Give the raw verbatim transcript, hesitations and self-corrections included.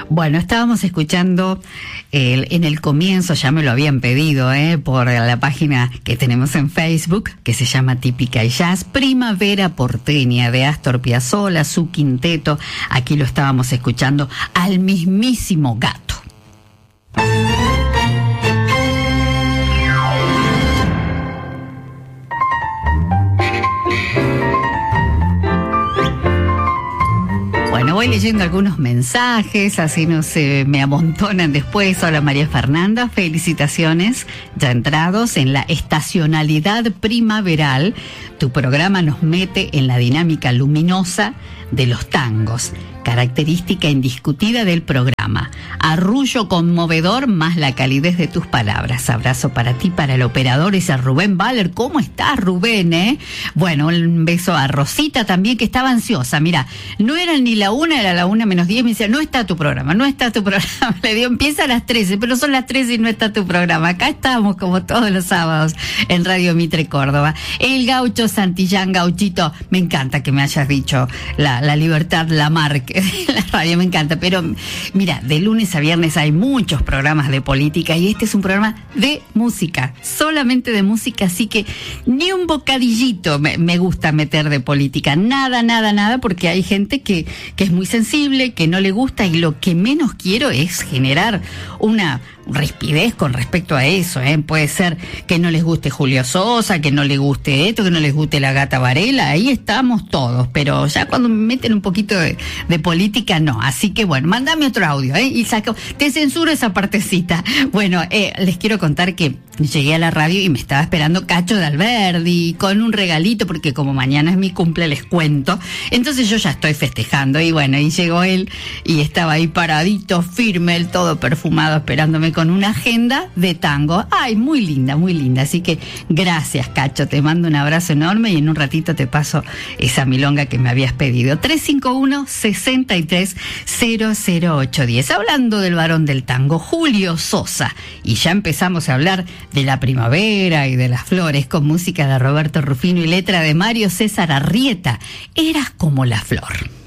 Bueno, estábamos escuchando el, en el comienzo, ya me lo habían pedido, eh, por la página que tenemos en Facebook, que se llama Típica y Jazz, Primavera Porteña, de Astor Piazzolla, su quinteto. Aquí lo estábamos escuchando al mismísimo Gato. Bueno, voy leyendo algunos mensajes, así no se me amontonan después. Hola María Fernanda, felicitaciones ya entrados en la estacionalidad primaveral. Tu programa nos mete en la dinámica luminosa de los tangos, característica indiscutida del programa. Arrullo conmovedor más la calidez de tus palabras. Abrazo para ti, para el operador, ese Rubén Valer. ¿Cómo estás, Rubén, eh? Bueno, un beso a Rosita también, que estaba ansiosa. Mira, no era ni la una, era la una menos diez. Me decía, no está tu programa, no está tu programa. Le digo, empieza a las trece, pero son las trece y no está tu programa. Acá estamos como todos los sábados en Radio Mitre Córdoba. El Gaucho Santillán, Gauchito, me encanta que me hayas dicho la, la libertad, la marca. La radio me encanta, pero mira, de lunes a viernes hay muchos programas de política y este es un programa de música, solamente de música, así que ni un bocadillito me, me gusta meter de política, nada, nada, nada, porque hay gente que, que es muy sensible, que no le gusta, y lo que menos quiero es generar una rispidez con respecto a eso, ¿eh? Puede ser que no les guste Julio Sosa, que no les guste esto, que no les guste la Gata Varela, ahí estamos todos, pero ya cuando me meten un poquito de, de política, no. Así que bueno, mándame otro audio, ¿eh? Y saco, te censuro esa partecita. Bueno, eh, les quiero contar que llegué a la radio y me estaba esperando Cacho de Alberdi con un regalito, porque como mañana es mi cumple, les cuento. Entonces yo ya estoy festejando, y bueno, y llegó él y estaba ahí paradito, firme, él todo perfumado, esperándome con una agenda de tango. Ay, muy linda, muy linda. Así que gracias, Cacho, te mando un abrazo enorme y en un ratito te paso esa milonga que me habías pedido. tres cinco uno, seis tres, cero cero ocho uno cero. Hablando del varón del tango, Julio Sosa, y ya empezamos a hablar de la primavera y de las flores con música de Roberto Rufino y letra de Mario César Arrieta. Eras como la flor.